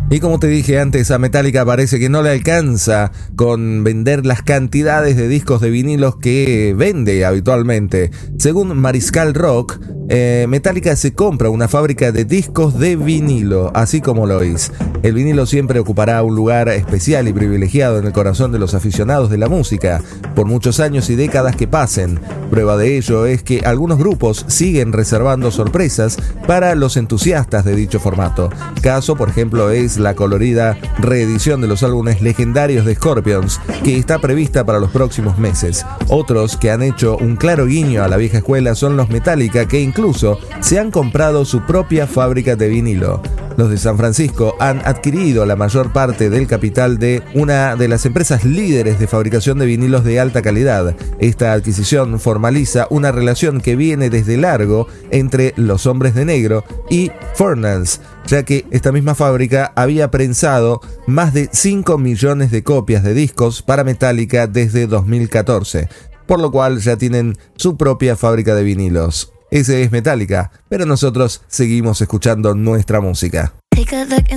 Y como te dije antes, a Metallica parece que no le alcanza con vender las cantidades de discos de vinilos que vende habitualmente. Según Mariscal Rock, Metallica se compra una fábrica de discos de vinilo, así como lo oís. El vinilo siempre ocupará un lugar especial y privilegiado en el corazón de los aficionados de la música, por muchos años y décadas que pasen. Prueba de ello es que algunos grupos siguen reservando sorpresas para los entusiastas de dicho formato. Caso, por ejemplo, es la colorida reedición de los álbumes legendarios de Scorpions, que está prevista para los próximos meses. Otros que han hecho un claro guiño a la vieja escuela son los Metallica, que incluso se han comprado su propia fábrica de vinilo. Los de San Francisco han adquirido la mayor parte del capital de una de las empresas líderes de fabricación de vinilos de alta calidad. Esta adquisición formaliza una relación que viene desde largo entre los Hombres de Negro y Furnace, ya que esta misma fábrica había prensado más de 5 millones de copias de discos para Metallica desde 2014, por lo cual ya tienen su propia fábrica de vinilos. Ese es Metallica, pero nosotros seguimos escuchando nuestra música.